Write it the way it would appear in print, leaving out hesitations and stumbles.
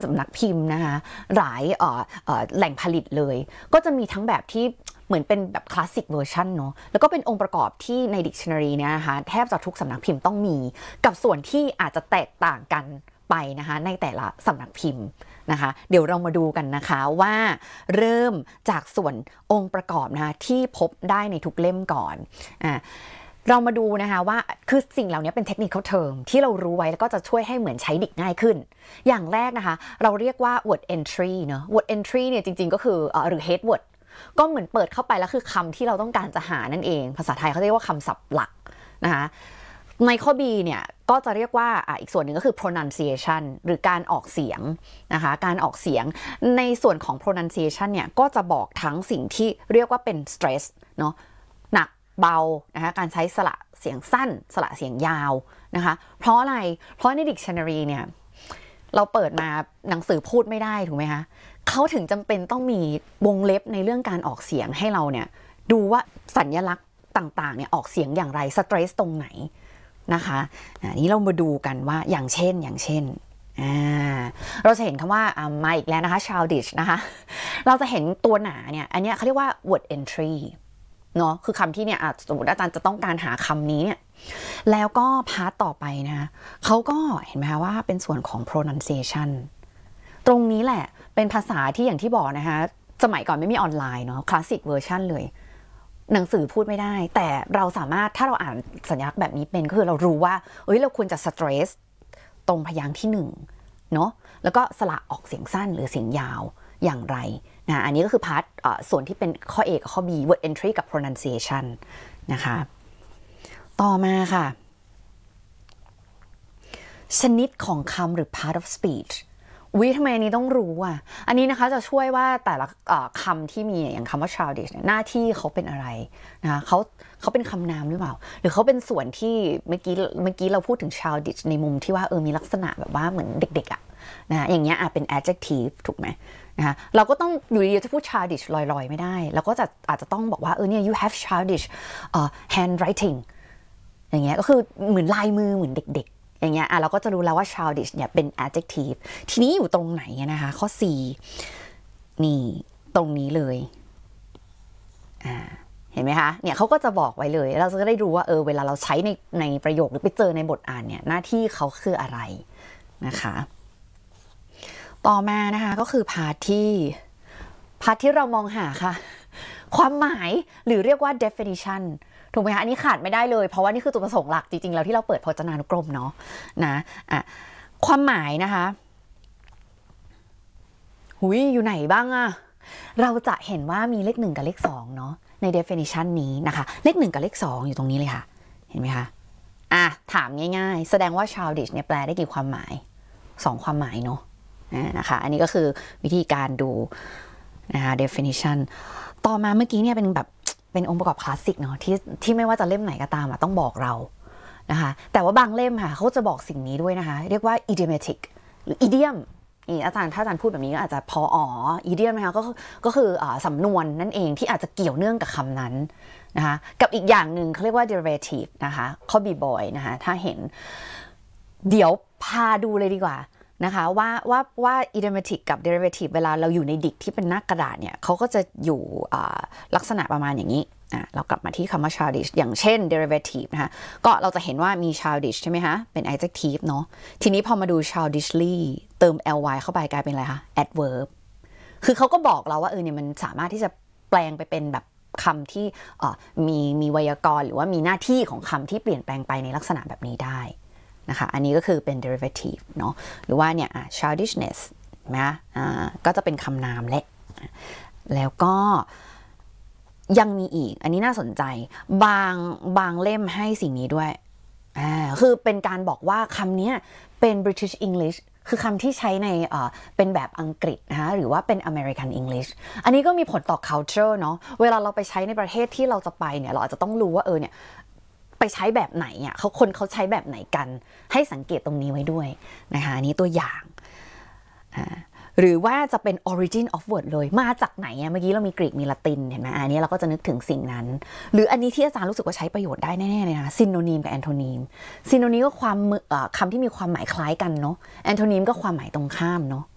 สำนักพิมพ์นะคะหลายแหล่งผลิตเลยก็จะมีทั้งแบบที่เหมือนเป็นแบบคลาสสิกเวอร์ชันเนาะแล้วก็เป็นองค์ประกอบที่ใน Dictionary เนี่ยนะคะแทบจะทุกสำนักพิมพ์ต้องมีกับส่วนที่อาจจะแตกต่างกันไปนะคะในแต่ละสำนักพิมพ์นะคะเดี๋ยวเรามาดูกันนะคะว่าเริ่มจากส่วนองค์ประกอบนะคะที่พบได้ในทุกเล่มก่อนเรามาดูนะคะว่าคือสิ่งเหล่านี้เป็นเทคนิคเทอมที่เรารู้ไว้แล้วก็จะช่วยให้เหมือนใช้ดิกง่ายขึ้นอย่างแรกนะคะเราเรียกว่า word entry เนอะ word entry เนี่ยจริงๆก็คือหรือ head word ก็เหมือนเปิดเข้าไปแล้วคือคำที่เราต้องการจะหานั่นเองภาษาไทยเขาเรียกว่าคำศัพท์หลักนะคะในข้อ B เนี่ยก็จะเรียกว่าอีกส่วนหนึ่งก็คือ pronunciation หรือการออกเสียงนะคะการออกเสียงในส่วนของ pronunciation เนี่ยก็จะบอกทั้งสิ่งที่เรียกว่าเป็น stress เนาะหนักเบานะคะการใช้สระเสียงสั้นสระเสียงยาวนะคะเพราะอะไรเพราะใน dictionary เนี่ยเราเปิดมาหนังสือพูดไม่ได้ถูกไหมคะเขาถึงจำเป็นต้องมีวงเล็บในเรื่องการออกเสียงให้เราเนี่ยดูว่าสัญลักษณ์ต่างๆเนี่ยออกเสียงอย่างไรสเตรสตรงไหนนะคะนี้เรามาดูกันว่าอย่างเช่นเราจะเห็นคำว่ามาอีกแล้วนะคะ childish นะคะเราจะเห็นตัวหนาเนี่ยอันนี้เขาเรียกว่า word entry เนาะคือคำที่เนี่ยสมมติอาจารย์จะต้องการหาคำนี้เนี่ยแล้วก็พาร์ทต่อไปนะเขาก็เห็นไหมคะว่าเป็นส่วนของ pronunciation ตรงนี้แหละเป็นภาษาที่อย่างที่บอกนะคะสมัยก่อนไม่มีออนไลน์เนาะคลาสสิกเวอร์ชันเลยหนังสือพูดไม่ได้แต่เราสามารถถ้าเราอ่านสัญลักษณ์แบบนี้เป็นก็คือเรารู้ว่าเราควรจะสเตรสตรงพยางค์ที่1เนาะแล้วก็สระออกเสียงสั้นหรือเสียงยาวอย่างไรนะอันนี้ก็คือพาร์ทส่วนที่เป็นข้อ A กับข้อ B word entry กับ pronunciation นะคะต่อมาค่ะชนิดของคำหรือ part of speechทำไมอันนี้ต้องรู้อ่ะอันนี้นะคะจะช่วยว่าแต่ละคำที่มีอย่างคำว่า childish เนี่ยหน้าที่เขาเป็นอะไรนะคะเขาเป็นคำนามหรือเปล่าหรือเขาเป็นส่วนที่เมื่อกี้เราพูดถึง childish ในมุมที่ว่ามีลักษณะแบบว่าเหมือนเด็กๆอ่ะนะอย่างเงี้ยเป็น adjective ถูกไหมนะคะเราก็ต้องอยู่ดีจะพูด childish ลอยๆไม่ได้เราก็อาจจะต้องบอกว่าเนี่ย you have childish handwriting อย่างเงี้ยก็คือเหมือนลายมือเหมือนเด็กๆอย่างเงี้ยเราก็จะรู้แล้วว่า childish เนี่ยเป็น adjective ทีนี้อยู่ตรงไหนนะคะข้อ C นี่ตรงนี้เลยเห็นไหมคะเนี่ยเขาก็จะบอกไว้เลยเราจะได้รู้ว่าเวลาเราใช้ในประโยคหรือไปเจอในบทอ่านเนี่ยหน้าที่เขาคืออะไรนะคะต่อมานะคะก็คือพาร์ทที่เรามองหาค่ะความหมายหรือเรียกว่า definitionถูกไหมคะอันนี้ขาดไม่ได้เลยเพราะว่านี่คือจุดประสงค์หลักจริงๆแล้วที่เราเปิดพจนานุกรมเนาะนะความหมายนะคะอยู่ไหนบ้างอะเราจะเห็นว่ามีเลข1กับเลข2เนาะใน definition นี้นะคะเลข1กับเลข2อยู่ตรงนี้เลยค่ะเห็นไหมคะถามง่ายๆแสดงว่า childish เนี่ยแปลได้กี่ความหมาย2ความหมายเนาะนะคะอันนี้ก็คือวิธีการดูนะคะ definition ต่อมาเมื่อกี้เนี่ยเป็นองค์ประกอบคลาสสิกเนาะที่ไม่ว่าจะเล่มไหนก็ตามต้องบอกเรานะคะแต่ว่าบางเล่มค่ะเขาจะบอกสิ่งนี้ด้วยนะคะเรียกว่า idiomatic หรือ idiom ถ้าอาจารย์พูดแบบนี้ก็อาจจะidiom นะคะก็คือสำนวนนั่นเองที่อาจจะเกี่ยวเนื่องกับคำนั้นนะคะกับอีกอย่างหนึ่งเขาเรียกว่า derivative นะคะข้อ B boy นะคะถ้าเห็นเดี๋ยวพาดูเลยดีกว่านะคะว่า idiomatic กับ derivative เวลาเราอยู่ในดิกที่เป็นหน้ากระดาษเนี่ยเขาก็จะอยู่ลักษณะประมาณอย่างนี้เรากลับมาที่คำว่า childish อย่างเช่น derivative นะคะก็เราจะเห็นว่ามี childish ใช่ไหมคะเป็น adjective เนาะทีนี้พอมาดู childishly เติม ly เข้าไปกลายเป็นอะไรคะ adverb คือเขาก็บอกเราว่าเนี่ยมันสามารถที่จะแปลงไปเป็นแบบคำที่มีไวยากรณ์หรือว่ามีหน้าที่ของคำที่เปลี่ยนแปลงไปในลักษณะแบบนี้ได้นะคะอันนี้ก็คือเป็น derivative เนาะหรือว่าเนี่ยchildishness นะก็จะเป็นคำนามแล้วก็ยังมีอีกอันนี้น่าสนใจบางเล่มให้สิ่งนี้ด้วยคือเป็นการบอกว่าคำนี้เป็น British English คือคำที่ใช้ในเป็นแบบอังกฤษนะคะหรือว่าเป็น American English อันนี้ก็มีผลต่อ culture เนาะเวลาเราไปใช้ในประเทศที่เราจะไปเนี่ยเราอาจจะต้องรู้ว่าเนี่ยไปใช้แบบไหนอ่ะเขาใช้แบบไหนกันให้สังเกตตรงนี้ไว้ด้วยนะคะอันนี้ตัวอย่างหรือว่าจะเป็น origin of word เลยมาจากไหนเมื่อกี้เรามีกรีกมีละตินเห็นไหมอันนี้เราก็จะนึกถึงสิ่งนั้นหรืออันนี้ที่อาจารย์รู้สึกว่าใช้ประโยชน์ได้แน่ๆเลยนะ synonym กับ antonym synonym ก็คำที่มีความหมายคล้ายกันเนาะ antonym ก็ความหมายตรงข้ามเนาะ